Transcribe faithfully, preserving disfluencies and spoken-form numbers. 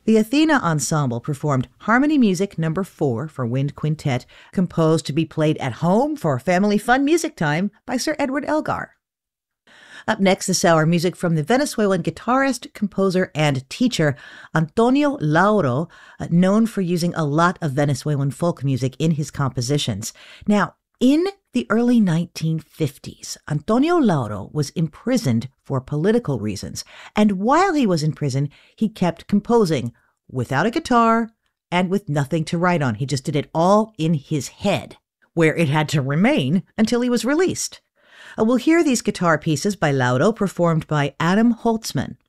The Athena Ensemble performed Harmony Music Number four for Wind Quintet, composed to be played at home for family fun music time by Sir Edward Elgar. Up next this hour, music from the Venezuelan guitarist, composer, and teacher Antonio Lauro, known for using a lot of Venezuelan folk music in his compositions. Now, in the early nineteen fifties, Antonio Lauro was imprisoned for political reasons, and while he was in prison, he kept composing without a guitar and with nothing to write on. He just did it all in his head, where it had to remain until he was released. Uh, we'll hear these guitar pieces by Lauro performed by Adam Holtzman.